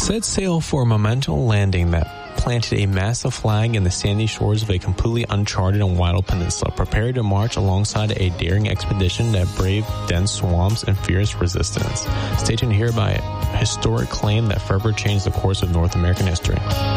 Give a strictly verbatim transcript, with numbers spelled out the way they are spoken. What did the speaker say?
Set sail for a monumental landing that planted a massive flag in the sandy shores of a completely uncharted and wild peninsula, prepared to march alongside a daring expedition that braved dense swamps and fierce resistance. Stay tuned here by a historic claim that forever changed the course of North American history.